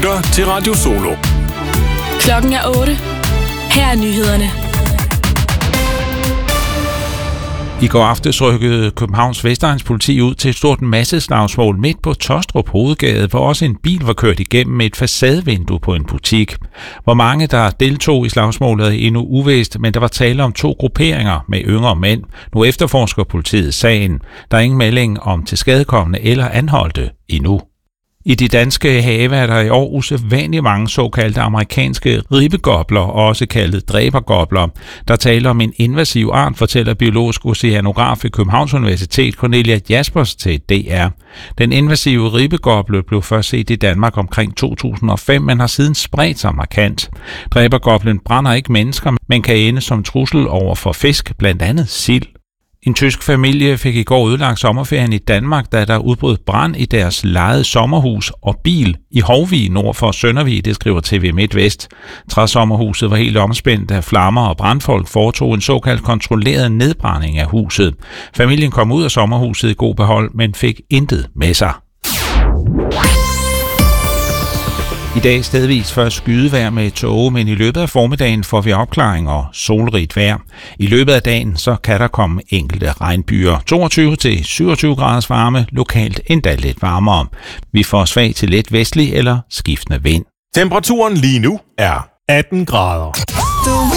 lytter til Radio Solo. Klokken er 8. Her er nyhederne. I går aftes rykkede Københavns Vestegns politi ud til et stort masseslagsmål midt på Taastrup Hovedgade, hvor også en bil var kørt igennem et facadevindue på en butik. Hvor mange der deltog i slagsmålet er endnu uvist, men der var tale om 2 grupperinger med yngre mænd. Nu efterforsker politiet sagen. Der er ingen melding om tilskadekomne eller anholdte endnu. I de danske have er der i år usædvanligt mange såkaldte amerikanske ribbegobler, også kaldet dræbergobler. Der taler om en invasiv art, fortæller biologisk oceanograf ved Københavns Universitet Cornelia Jaspers til DR. Den invasive ribbegoble blev først set i Danmark omkring 2005, men har siden spredt sig markant. Dræbergoblen brænder ikke mennesker, men kan ende som trussel over for fisk, blandt andet sild. En tysk familie fik i går ødelagt sommerferien i Danmark, da der udbrød brand i deres lejede sommerhus og bil i Hovvig nord for Søndervig, det skriver TV MidtVest. Træsommerhuset var helt omspændt af flammer, og brandfolk foretog en såkaldt kontrolleret nedbrænding af huset. Familien kom ud af sommerhuset i god behold, men fik intet med sig. I dag stedvis først skydevejr med tåge, men i løbet af formiddagen får vi opklaring og solrigt vejr. I løbet af dagen så kan der komme enkelte regnbyer. 22-27 graders varme, lokalt endda lidt varmere. Vi får svag til let vestlig eller skiftende vind. Temperaturen lige nu er 18 grader.